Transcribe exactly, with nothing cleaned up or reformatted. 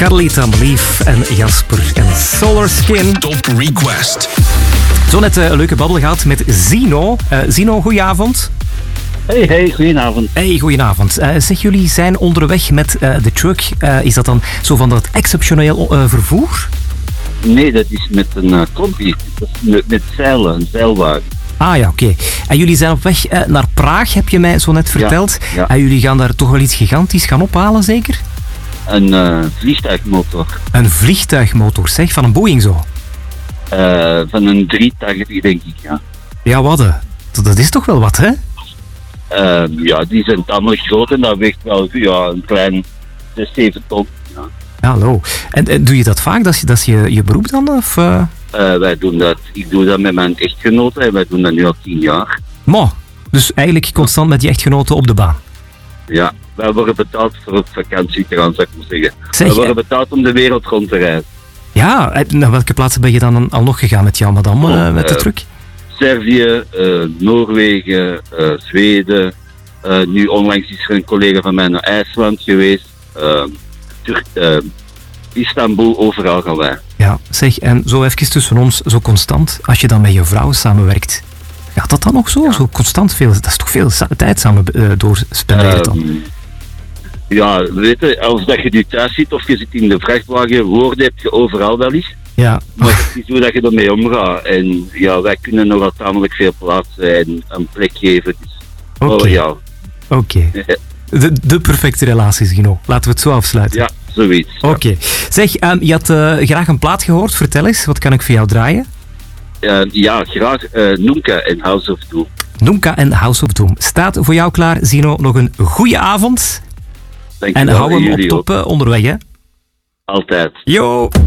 Carlita Lief en Jasper en Solar Skin. Top Request. Zo net uh, een leuke babbel gehad met Zino. Uh, Zino, goedenavond. Hey, hey, goedenavond. Hey, goedenavond. Uh, zeg, jullie zijn onderweg met uh, de truck. Uh, is dat dan zo van dat exceptioneel uh, vervoer? Nee, dat is met een uh, combi. Dat is met, met zeilen, een zeilwagen. Ah ja, oké. Okay. En jullie zijn op weg uh, naar Praag, heb je mij zo net verteld. Ja, ja. En jullie gaan daar toch wel iets gigantisch gaan ophalen, zeker? Een uh, vliegtuigmotor. Een vliegtuigmotor, zeg, van een Boeing zo? Uh, van een driehonderdtachtig, denk ik, ja. Ja, wat? Dat, dat is toch wel wat, hè? Uh, ja, die zijn tamelijk groot en dat weegt wel ja, een klein zes, zeven ton. Ja. Ja, hallo. En, en doe je dat vaak? Dat is, dat is je, je beroep dan? Of, uh... Uh, wij doen dat, ik doe dat met mijn echtgenote en wij doen dat nu al tien jaar. Mo, dus eigenlijk constant met je echtgenoten op de baan? Ja, wij worden betaald voor op vakantie te gaan, zou ik maar zeggen. Zeg, wij worden betaald om de wereld rond te reizen. Ja, naar welke plaatsen ben je dan al nog gegaan met jouw madame, oh, uh, met de uh, truck? Servië, uh, Noorwegen, uh, Zweden. Uh, nu onlangs is er een collega van mij naar IJsland geweest. Uh, Turk, uh, Istanbul, overal gaan wij. Ja, zeg, en zo even tussen ons, zo constant, als je dan met je vrouw samenwerkt, gaat dat dan nog zo? Ja. Zo constant veel, dat is toch veel tijd samen uh, doorspenderen dan? Uh, ja, weet je, als dat je nu thuis zit of je zit in de vrachtwagen, woorden heb je overal wel eens. Ja. Maar het is hoe dat je ermee omgaat. En ja, wij kunnen nogal tamelijk veel plaatsen en een plek geven. Dus, Oké. Okay. Ja. Oké. Okay. Ja. De, de perfecte relatie, Gino. Laten we het zo afsluiten. Ja, zoiets. Oké. Okay. Zeg, um, je had uh, graag een plaat gehoord. Vertel eens, wat kan ik voor jou draaien? Uh, ja, graag uh, Nunca en House of Doom. Nunca en House of Doom. Staat voor jou klaar, Zino. Nog een goede avond. Dank en wel, hou hem en op top uh, onderweg, hè? Altijd. Yo!